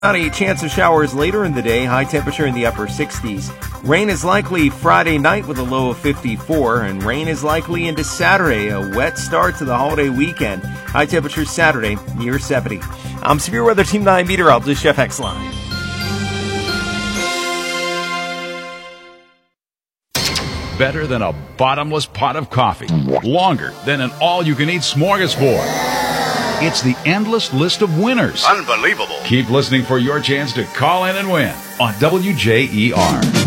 A chance of showers later in the day, high temperature in the upper 60s. Rain is likely Friday night with a low of 54, and rain is likely into Saturday, a wet start to the holiday weekend. High temperature Saturday near 70. I'm Severe Weather Team 9 meteorologist Jeff Exline. Better than a bottomless pot of coffee. Longer than an all-you-can-eat smorgasbord. It's the endless list of winners. Unbelievable. Keep listening for your chance to call in and win on WJER.